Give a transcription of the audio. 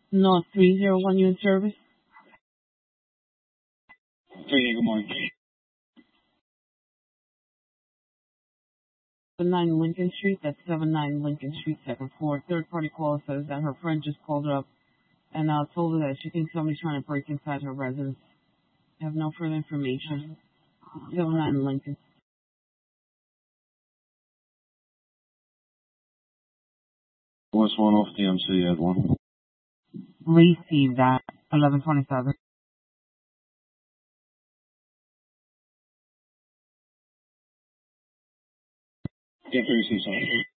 North 301 unit service. Good morning. 79 Lincoln Street. That's 79 Lincoln Street, second floor. Third party caller says that her friend just called her up and told her that she thinks somebody's trying to break inside her residence. I have no further information. 79 Lincoln. What's one off the MC at one? Received that. 1127. Get 36 on.